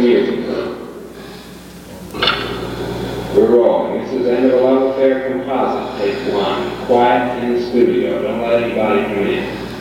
music. We're rolling. This is End of a Love Affair composite, take one. Quiet in the studio. Don't let anybody come in.